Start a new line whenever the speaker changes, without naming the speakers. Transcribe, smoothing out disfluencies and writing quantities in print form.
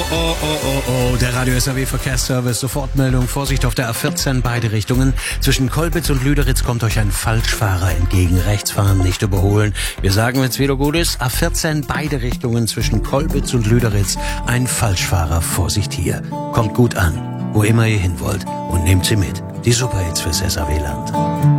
Oh, der Radio SAW Verkehrsservice, Sofortmeldung, Vorsicht auf der A14, beide Richtungen. Zwischen Kolbitz und Lüderitz kommt euch ein Falschfahrer entgegen. Rechts fahren, nicht überholen. Wir sagen, wenn's wieder gut ist, A14, beide Richtungen zwischen Kolbitz und Lüderitz. Ein Falschfahrer, Vorsicht hier. Kommt gut an, wo immer ihr hin wollt und nehmt sie mit. Die Superhits fürs SAW-Land.